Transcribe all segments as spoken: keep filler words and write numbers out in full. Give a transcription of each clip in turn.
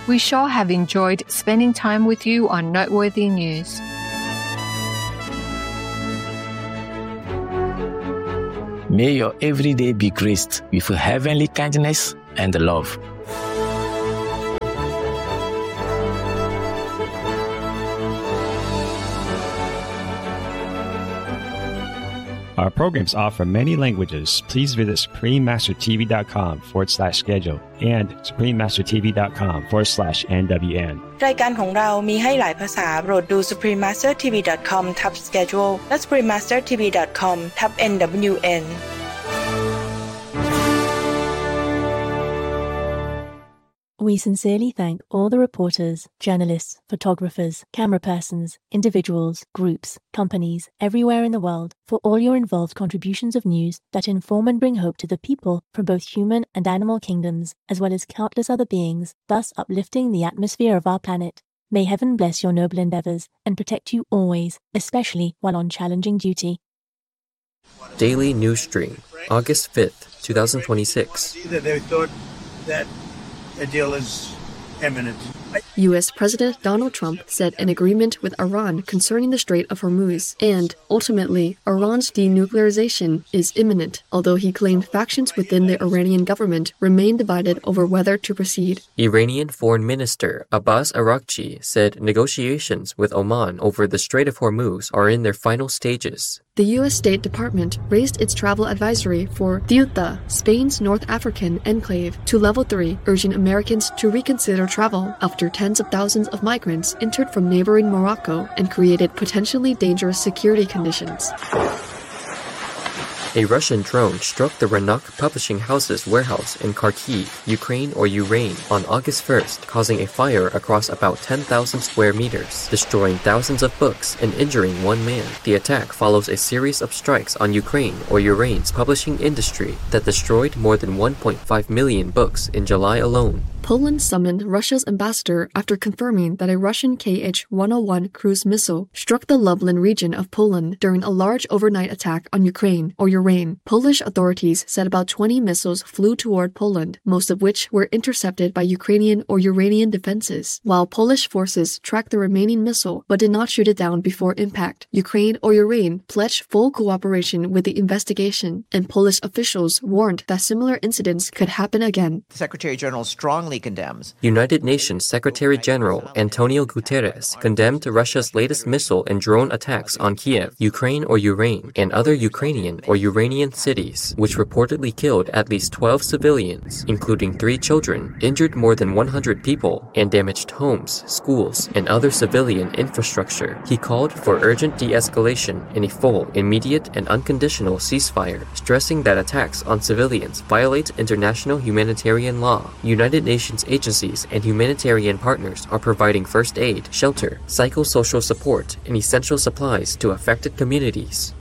We sure have enjoyed spending time with you on Noteworthy News. May your everyday be graced with heavenly kindness and love. Our programs offer many languages. Please visit suprememastertv.com forward slash schedule and suprememastertv.com forward slash NWN รายการของเรามีให้หลายภาษาโปรดดู สุพรีมมาสเตอร์ทีวี ดอท คอม ทับ schedule และ สุพรีมมาสเตอร์ทีวี ดอท คอม ทับ เอ็น ดับเบิลยู เอ็น We sincerely thank all the reporters, journalists, photographers, camera persons, individuals, groups, companies, everywhere in the world for all your involved contributions of news that inform and bring hope to the people from both human and animal kingdoms, as well as countless other beings, thus uplifting the atmosphere of our planet. May heaven bless your noble endeavors and protect you always, especially while on challenging duty. Daily News Stream, August fifth, twenty twenty-six. They thought that a deal is imminent. U S President Donald Trump said an agreement with Iran concerning the Strait of Hormuz and, ultimately, Iran's denuclearization is imminent, although he claimed factions within the Iranian government remain divided over whether to proceed. Iranian Foreign Minister Abbas Araghchi said negotiations with Oman over the Strait of Hormuz are in their final stages. The U S State Department raised its travel advisory for Ceuta, Spain's North African enclave, to level three, urging Americans to reconsider travel after tens of thousands of migrants entered from neighboring Morocco and created potentially dangerous security conditions. A Russian drone struck the Ranok Publishing House's warehouse in Kharkiv, Ukraine or Ukraine, on August first, causing a fire across about ten thousand square meters, destroying thousands of books and injuring one man. The attack follows a series of strikes on Ukraine or Ukraine's publishing industry that destroyed more than one point five million books in July alone. Poland summoned Russia's ambassador after confirming that a Russian K H one oh one cruise missile struck the Lublin region of Poland during a large overnight attack on Ukraine or Ukraine. Polish authorities said about twenty missiles flew toward Poland, most of which were intercepted by Ukrainian or Uranian defenses, while Polish forces tracked the remaining missile but did not shoot it down before impact. Ukraine or Ukraine pledged full cooperation with the investigation, and Polish officials warned that similar incidents could happen again. The Secretary General strongly condemns. United Nations Secretary General Antonio Guterres condemned Russia's latest missile and drone attacks on Kiev, Ukraine or Ukraine, and other Ukrainian or Uranian cities, which reportedly killed at least twelve civilians, including three children, injured more than one hundred people, and damaged homes, schools, and other civilian infrastructure. He called for urgent de-escalation and a full, immediate, and unconditional ceasefire, stressing that attacks on civilians violate international humanitarian law. United Nations agencies and humanitarian partners are providing first aid, shelter, psychosocial support, and essential supplies to affected communities.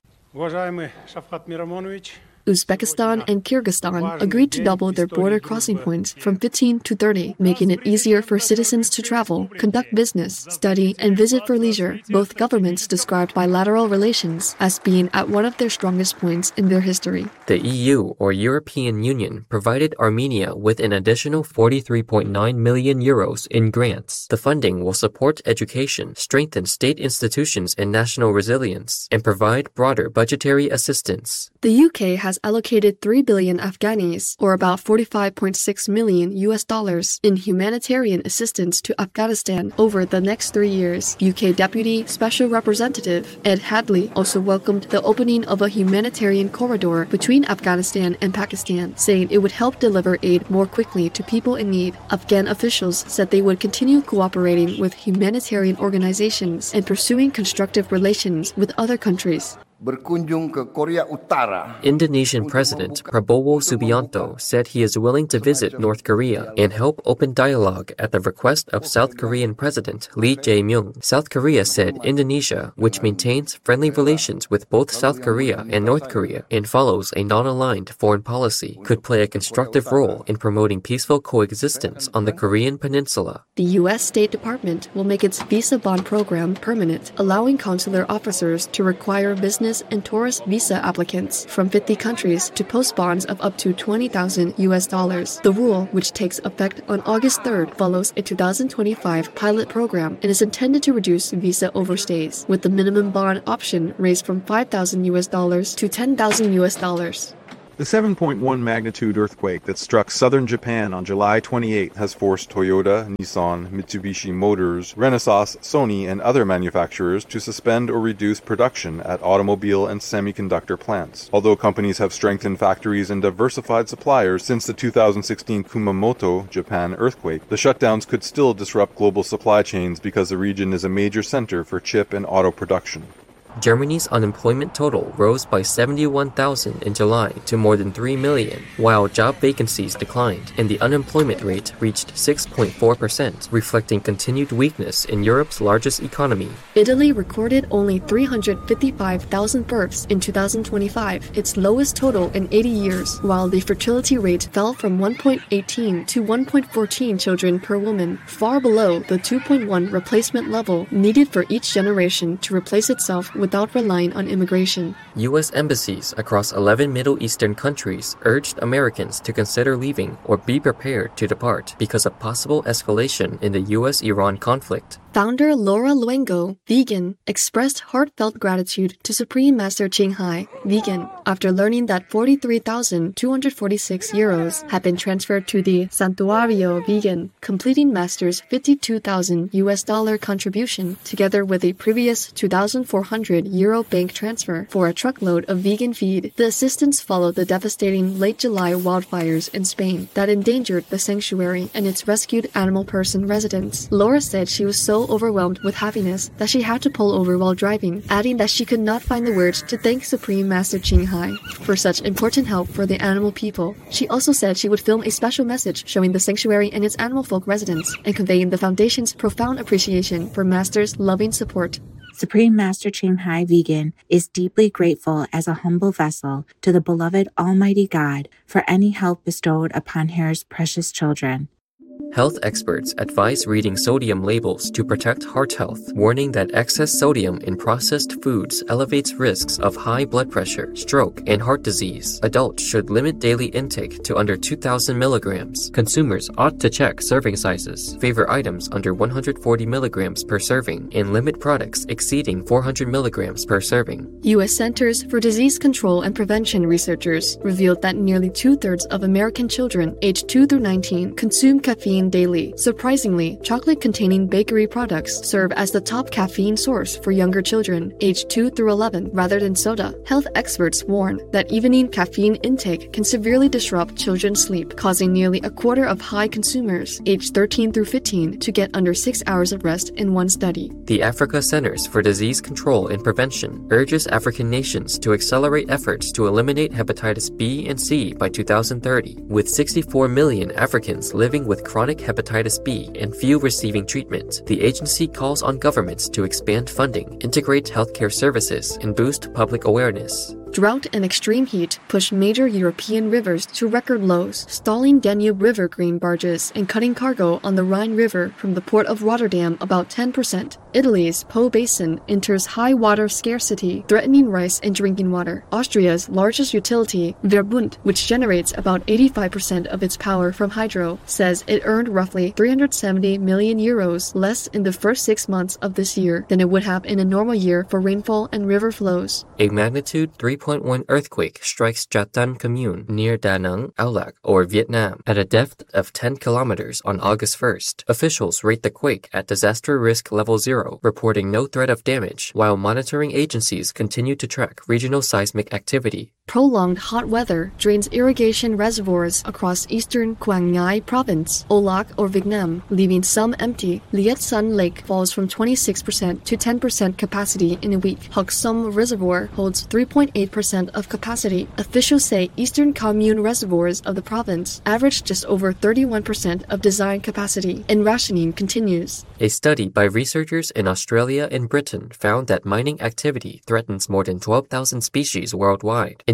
Uzbekistan and Kyrgyzstan agreed to double their border crossing points from fifteen to thirty, making it easier for citizens to travel, conduct business, study, and visit for leisure. Both governments described bilateral relations as being at one of their strongest points in their history. The E U or European Union provided Armenia with an additional forty-three point nine million euros in grants. The funding will support education, strengthen state institutions and national resilience, and provide broader budgetary assistance. The U K has allocated three billion Afghanis, or about forty-five point six million U S dollars, in humanitarian assistance to Afghanistan over the next three years. U K Deputy Special Representative Ed Hadley also welcomed the opening of a humanitarian corridor between Afghanistan and Pakistan, saying it would help deliver aid more quickly to people in need. Afghan officials said they would continue cooperating with humanitarian organizations and pursuing constructive relations with other countries. Indonesian President Prabowo Subianto said he is willing to visit North Korea and help open dialogue at the request of South Korean President Lee Jae-myung. South Korea said Indonesia, which maintains friendly relations with both South Korea and North Korea and follows a non-aligned foreign policy, could play a constructive role in promoting peaceful coexistence on the Korean peninsula. The U S State Department will make its visa bond program permanent, allowing consular officers to require business business and tourist visa applicants from fifty countries to post bonds of up to twenty thousand U S dollars. The rule, which takes effect on August third, follows a two thousand twenty-five pilot program and is intended to reduce visa overstays, with the minimum bond option raised from five thousand U S dollars to ten thousand U S dollars. The seven point one magnitude earthquake that struck southern Japan on July twenty-eighth has forced Toyota, Nissan, Mitsubishi Motors, Renesas, Sony, and other manufacturers to suspend or reduce production at automobile and semiconductor plants. Although companies have strengthened factories and diversified suppliers since the two thousand sixteen Kumamoto, Japan earthquake, the shutdowns could still disrupt global supply chains because the region is a major center for chip and auto production. Germany's unemployment total rose by seventy-one thousand in July to more than three million, while job vacancies declined and the unemployment rate reached six point four percent, reflecting continued weakness in Europe's largest economy. Italy recorded only three hundred fifty-five thousand births in two thousand twenty-five, its lowest total in eighty years, while the fertility rate fell from one point one eight to one point one four children per woman, far below the two point one replacement level needed for each generation to replace itself without relying on immigration. U S embassies across eleven Middle Eastern countries urged Americans to consider leaving or be prepared to depart because of possible escalation in the U S Iran conflict. Founder Laura Luengo, vegan, expressed heartfelt gratitude to Supreme Master Ching Hai, vegan, after learning that forty-three thousand two hundred forty-six euros had been transferred to the Santuario Vegan, completing Master's fifty-two thousand U S dollar contribution, together with a previous two thousand four hundred euro bank transfer for a truckload of vegan feed. The assistance followed the devastating late July wildfires in Spain that endangered the sanctuary and its rescued animal person residents. Laura said she was so overwhelmed with happiness that she had to pull over while driving, adding that she could not find the words to thank Supreme Master Ching Hai for such important help for the animal people. She also said she would film a special message showing the sanctuary and its animal folk residents and conveying the Foundation's profound appreciation for Master's loving support. Supreme Master Ching Hai Vegan is deeply grateful as a humble vessel to the beloved Almighty God for any help bestowed upon His precious children. Health experts advise reading sodium labels to protect heart health, warning that excess sodium in processed foods elevates risks of high blood pressure, stroke, and heart disease. Adults should limit daily intake to under two thousand milligrams. Consumers ought to check serving sizes, favor items under one hundred forty milligrams per serving, and limit products exceeding four hundred milligrams per serving. U S Centers for Disease Control and Prevention researchers revealed that nearly two-thirds of American children aged two through nineteen consume caffeine daily. Surprisingly, chocolate-containing bakery products serve as the top caffeine source for younger children aged two through eleven rather than soda. Health experts warn that evening caffeine intake can severely disrupt children's sleep, causing nearly a quarter of high consumers aged thirteen through fifteen to get under six hours of rest in one study. The Africa Centers for Disease Control and Prevention urges African nations to accelerate efforts to eliminate hepatitis B and C by two thousand thirty, with sixty-four million Africans living with chronic hepatitis B and few receiving treatment. The agency calls on governments to expand funding, integrate healthcare services, and boost public awareness. Drought and extreme heat pushed major European rivers to record lows, stalling Danube River grain barges and cutting cargo on the Rhine River from the port of Rotterdam about ten percent. Italy's Po Basin enters high water scarcity, threatening rice and drinking water. Austria's largest utility, Verbund, which generates about eighty-five percent of its power from hydro, says it earned roughly three hundred seventy million euros less in the first six months of this year than it would have in a normal year for rainfall and river flows. A magnitude three point one earthquake strikes Jatan Commune near Da Nang, Aulac, or Vietnam, at a depth of ten kilometers on August first. Officials rate the quake at disaster risk level zero, reporting no threat of damage, while monitoring agencies continue to track regional seismic activity. Prolonged hot weather drains irrigation reservoirs across eastern Quang Ngai province, Olac or Vietnam, leaving some empty. Liet Sun Lake falls from twenty-six percent to ten percent capacity in a week. Hoc Som Reservoir holds three point eight percent of capacity. Officials say eastern commune reservoirs of the province average just over thirty-one percent of design capacity, and rationing continues. A study by researchers in Australia and Britain found that mining activity threatens more than twelve thousand species worldwide. In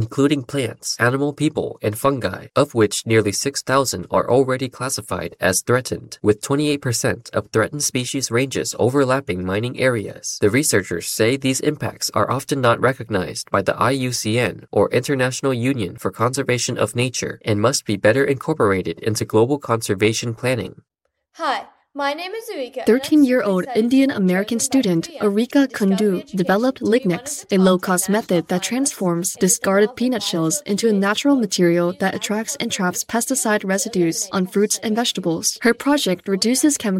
including plants, animal people, and fungi, of which nearly six thousand are already classified as threatened, with twenty-eight percent of threatened species ranges overlapping mining areas. The researchers say these impacts are often not recognized by the I U C N or International Union for Conservation of Nature and must be better incorporated into global conservation planning. Hi. My name is Erika. thirteen-year-old Indian-American student Erika Kundu developed Lignex, a low-cost method that transforms discarded peanut shells into a natural material that attracts and traps pesticide residues on fruits and vegetables. Her project reduces chemical